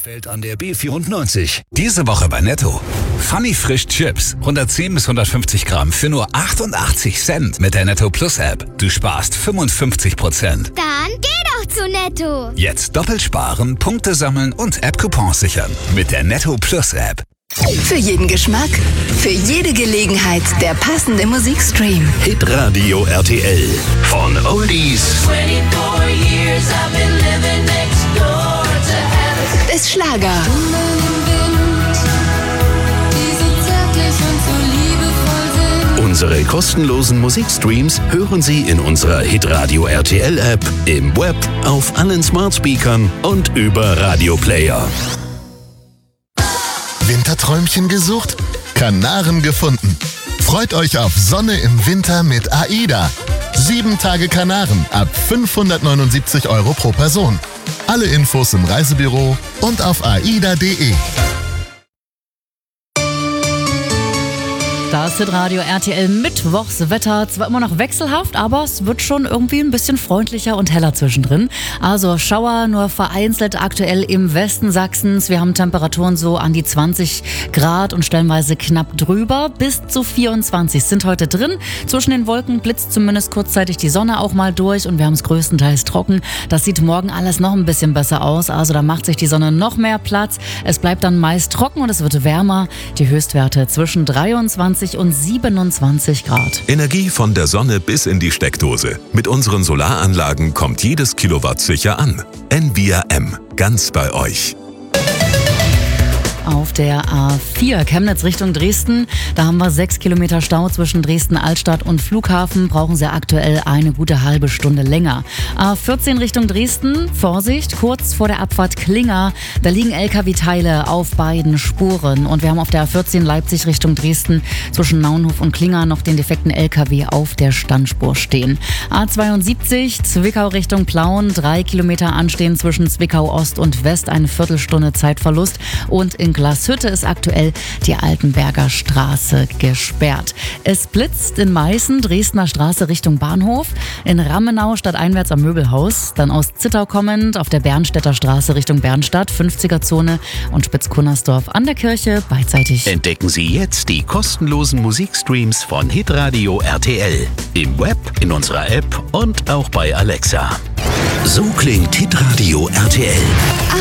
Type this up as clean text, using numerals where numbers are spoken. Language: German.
Welt an der B94. Diese Woche bei Netto. Funny Frisch Chips. 110 bis 150 Gramm für nur 88 Cent mit der Netto Plus App. Du sparst 55%. Dann geh doch zu Netto. Jetzt doppelt sparen, Punkte sammeln und App-Coupons sichern. Mit der Netto Plus App. Für jeden Geschmack, für jede Gelegenheit der passende Musikstream. Hitradio RTL. Von Oldies Bis Schlager. Unsere kostenlosen Musikstreams hören Sie in unserer Hitradio RTL App, im Web, auf allen Smartspeakern und über Radioplayer. Winterträumchen gesucht? Kanaren gefunden. Freut euch auf Sonne im Winter mit AIDA. 7 Tage Kanaren ab 579 € pro Person. Alle Infos im Reisebüro und auf aida.de. Das Hitradio RTL Mittwochswetter. Zwar immer noch wechselhaft, aber es wird schon irgendwie ein bisschen freundlicher und heller zwischendrin. Also Schauer nur vereinzelt aktuell im Westen Sachsens. Wir haben Temperaturen so an die 20 Grad und stellenweise knapp drüber. Bis zu 24 sind heute drin. Zwischen den Wolken blitzt zumindest kurzzeitig die Sonne auch mal durch und wir haben es größtenteils trocken. Das sieht morgen alles noch ein bisschen besser aus. Also da macht sich die Sonne noch mehr Platz. Es bleibt dann meist trocken und es wird wärmer. Die Höchstwerte zwischen 23 und 27 Grad. Energie von der Sonne bis in die Steckdose. Mit unseren Solaranlagen kommt jedes Kilowatt sicher an. Envia M. Ganz bei euch. Auf der A4 Chemnitz Richtung Dresden, da haben wir 6 Kilometer Stau zwischen Dresden-Altstadt und Flughafen, brauchen Sie aktuell eine gute halbe Stunde länger. A14 Richtung Dresden, Vorsicht, kurz vor der Abfahrt Klinger, da liegen LKW-Teile auf beiden Spuren und wir haben auf der A14 Leipzig Richtung Dresden zwischen Naunhof und Klinger noch den defekten LKW auf der Standspur stehen. A72 Zwickau Richtung Plauen, 3 Kilometer anstehen zwischen Zwickau Ost und West, eine Viertelstunde Zeitverlust und in Glashütte ist aktuell die Altenberger Straße gesperrt. Es blitzt in Meißen, Dresdner Straße Richtung Bahnhof, in Rammenau stadteinwärts am Möbelhaus, dann aus Zittau kommend auf der Bernstädter Straße Richtung Bernstadt, 50er-Zone und Spitzkunnersdorf an der Kirche beidseitig. Entdecken Sie jetzt die kostenlosen Musikstreams von Hitradio RTL. Im Web, in unserer App und auch bei Alexa. So klingt Hitradio RTL.